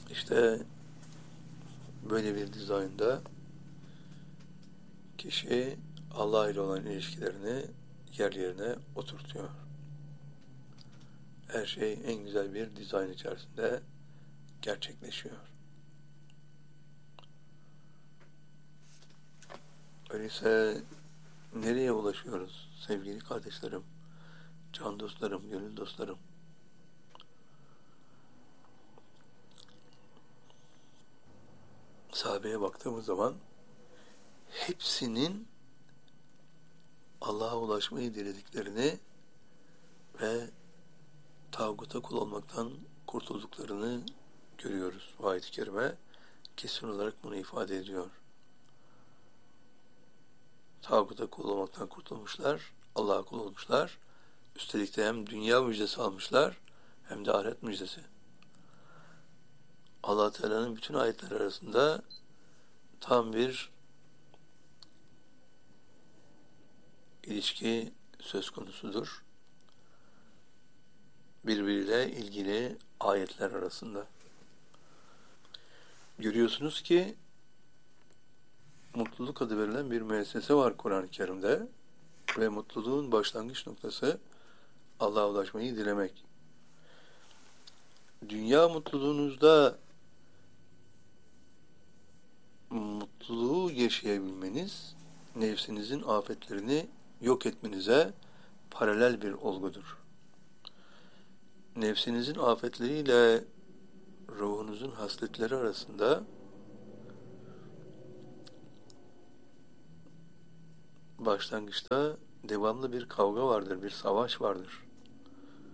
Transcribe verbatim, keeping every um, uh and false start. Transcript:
İşte böyle bir dizaynda kişi Allah ile olan ilişkilerini yer yerine oturtuyor. Her şey en güzel bir dizayn içerisinde gerçekleşiyor. Öyleyse nereye ulaşıyoruz sevgili kardeşlerim, can dostlarım, gönül dostlarım? Sahabeye baktığımız zaman hepsinin Allah'a ulaşmayı dilediklerini ve tağuta kul olmaktan kurtulduklarını görüyoruz. Bu ayet-i kerime kesin olarak bunu ifade ediyor. Tağuta kul olmaktan kurtulmuşlar, Allah'a kul olmuşlar. Üstelik de hem dünya müjdesi almışlar hem de ahiret müjdesi. Allah Teala'nın bütün ayetler arasında tam bir ilişki söz konusudur. Birbiriyle ilgili ayetler arasında. Görüyorsunuz ki mutluluk adı verilen bir müessese var Kur'an-ı Kerim'de ve mutluluğun başlangıç noktası Allah'a ulaşmayı dilemek. Dünya mutluluğunuzda mutluluğu yaşayabilmeniz nefsinizin afetlerini yok etmenize paralel bir olgudur. Nefsinizin afetleriyle ruhunuzun hasletleri arasında başlangıçta devamlı bir kavga vardır, bir savaş vardır.